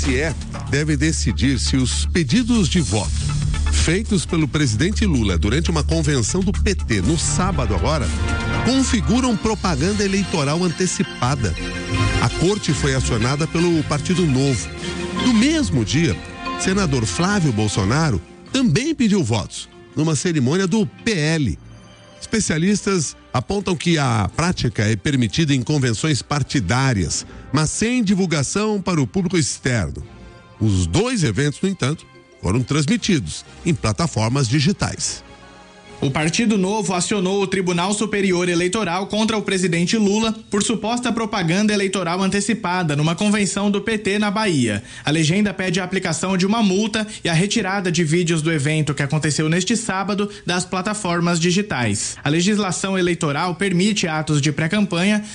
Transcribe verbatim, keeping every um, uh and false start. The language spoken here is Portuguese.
T S E deve decidir se os pedidos de voto feitos pelo presidente Lula durante uma convenção do P T no sábado agora configuram propaganda eleitoral antecipada. A corte foi acionada pelo Partido Novo. No mesmo dia, senador Flávio Bolsonaro também pediu votos numa cerimônia do P L. Especialistas apontam que a prática é permitida em convenções partidárias, mas sem divulgação para o público externo. Os dois eventos, no entanto, foram transmitidos em plataformas digitais. O Partido Novo acionou o Tribunal Superior Eleitoral contra o presidente Lula por suposta propaganda eleitoral antecipada numa convenção do P T na Bahia. A legenda pede a aplicação de uma multa e a retirada de vídeos do evento que aconteceu neste sábado das plataformas digitais. A legislação eleitoral permite atos de pré-campanha